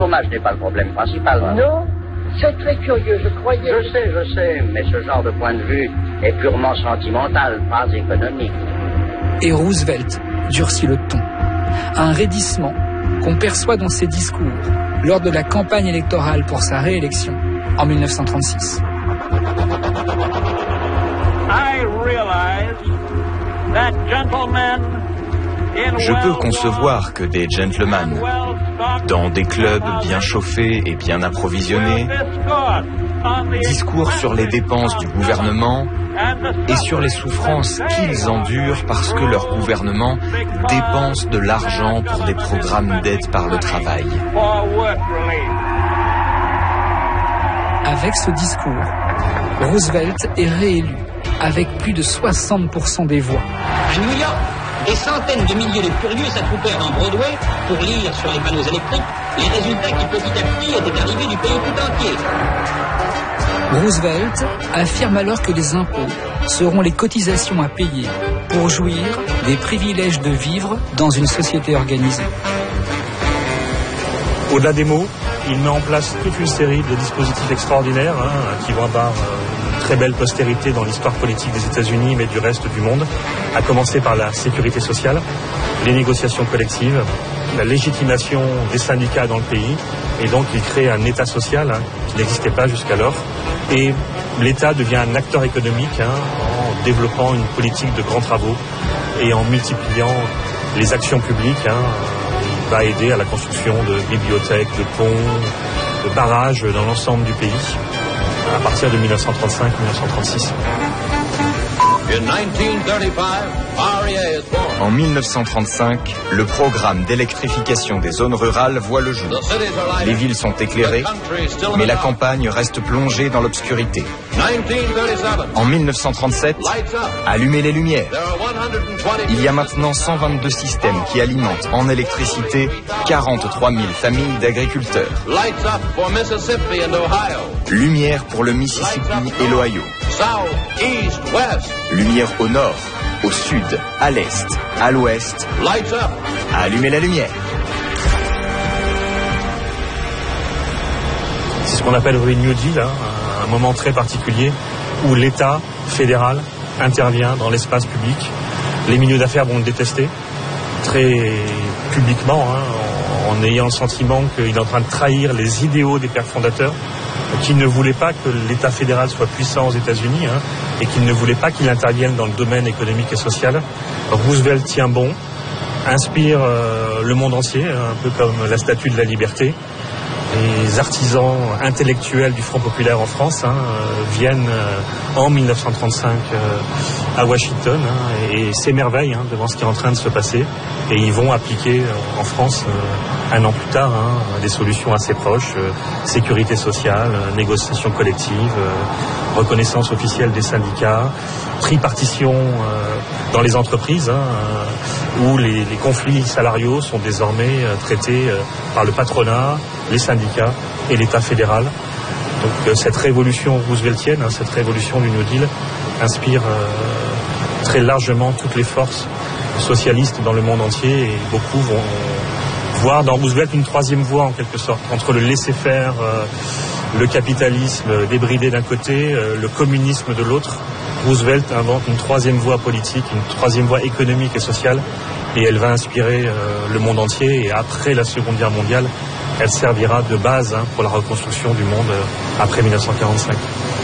Le chômage n'est pas le problème principal. Hein. Non, c'est très curieux, je croyais... Je sais, mais ce genre de point de vue est purement sentimental, pas économique. Et Roosevelt durcit le ton. Un raidissement qu'on perçoit dans ses discours lors de la campagne électorale pour sa réélection en 1936. Je peux concevoir que des gentlemen, dans des clubs bien chauffés et bien approvisionnés, discours sur les dépenses du gouvernement et sur les souffrances qu'ils endurent parce que leur gouvernement dépense de l'argent pour des programmes d'aide par le travail. Avec ce discours, Roosevelt est réélu avec plus de 60% des voix. À New York, des centaines de milliers de curieux s'attroupèrent dans Broadway pour lire sur les panneaux électriques les résultats qui petit à petit étaient arrivés du pays tout entier. Roosevelt affirme alors que les impôts seront les cotisations à payer pour jouir des privilèges de vivre dans une société organisée. Au-delà des mots, il met en place toute une série de dispositifs extraordinaires qui vont avoir une très belle postérité dans l'histoire politique des États-Unis, mais du reste du monde, à commencer par la sécurité sociale, les négociations collectives, la légitimation des syndicats dans le pays, et donc il crée un État social qui n'existait pas jusqu'alors, et l'État devient un acteur économique en développant une politique de grands travaux et en multipliant les actions publiques. Il va aider à la construction de bibliothèques, de ponts, de barrages dans l'ensemble du pays, à partir de 1935-1936. En 1935, le programme d'électrification des zones rurales voit le jour. Les villes sont éclairées, mais la campagne reste plongée dans l'obscurité. En 1937, allumez les lumières. Il y a maintenant 122 systèmes qui alimentent en électricité 43 000 familles d'agriculteurs. Lumière pour le Mississippi et l'Ohio. Lumière au nord, au sud, à l'est, à l'ouest. Allumez la lumière. C'est ce qu'on appelle le New Deal, un moment très particulier où l'État fédéral intervient dans l'espace public. Les milieux d'affaires vont le détester très publiquement, en ayant le sentiment qu'il est en train de trahir les idéaux des pères fondateurs, qui ne voulaient pas que l'État fédéral soit puissant aux États-Unis et qui ne voulaient pas qu'il intervienne dans le domaine économique et social. Roosevelt tient bon, inspire le monde entier, un peu comme la Statue de la Liberté. Les artisans intellectuels du Front populaire en France viennent en 1935 à Washington et s'émerveillent devant ce qui est en train de se passer. Et ils vont appliquer en France, un an plus tard, des solutions assez proches, sécurité sociale, négociation collective, reconnaissance officielle des syndicats, tripartition dans les entreprises, où les conflits salariaux sont désormais traités par le patronat, les syndicats et l'État fédéral. Donc cette révolution rooseveltienne, cette révolution du New Deal, inspire très largement toutes les forces socialistes dans le monde entier, et beaucoup vont voir dans Roosevelt une troisième voie en quelque sorte, entre le laisser-faire, le capitalisme débridé d'un côté, le communisme de l'autre. Roosevelt invente une troisième voie politique, une troisième voie économique et sociale, et elle va inspirer le monde entier, et après la Seconde Guerre mondiale, elle servira de base pour la reconstruction du monde après 1945.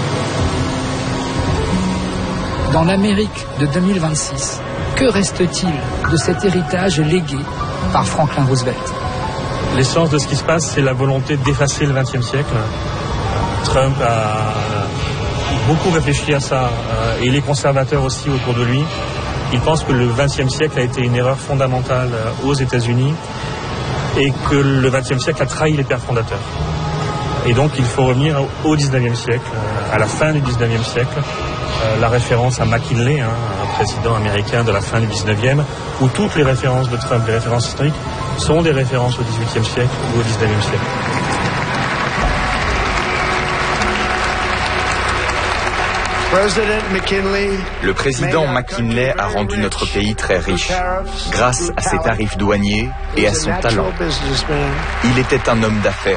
Dans l'Amérique de 2026, que reste-t-il de cet héritage légué par Franklin Roosevelt? L'essence de ce qui se passe, c'est la volonté d'effacer le XXe siècle. Trump a beaucoup réfléchi à ça, et les conservateurs aussi autour de lui. Ils pensent que le XXe siècle a été une erreur fondamentale aux États-Unis, et que le XXe siècle a trahi les pères fondateurs. Et donc il faut revenir au XIXe siècle, à la fin du XIXe siècle, la référence à McKinley, un président américain de la fin du XIXe, où toutes les références de Trump, les références historiques, sont des références au XVIIIe siècle ou au XIXe siècle. Le président McKinley a rendu notre pays très riche, grâce à ses tarifs douaniers et à son talent. Il était un homme d'affaires